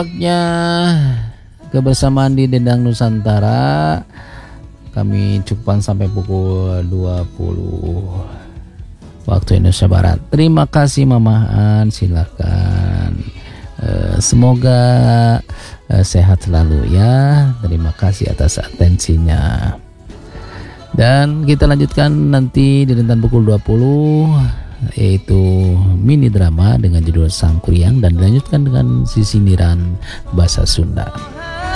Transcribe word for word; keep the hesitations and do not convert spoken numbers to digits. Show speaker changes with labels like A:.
A: Nya kebersamaan di Dendang Nusantara kami cukupkan sampai pukul dua puluh waktu Indonesia Barat. Terima kasih Mama An, silakan. Uh, semoga uh, sehat selalu ya. Terima kasih atas atensinya. Dan kita lanjutkan nanti di rentan pukul dua puluh, yaitu mini drama dengan judul Sang Kuryang, dan dilanjutkan dengan sisi sindiran bahasa Sunda.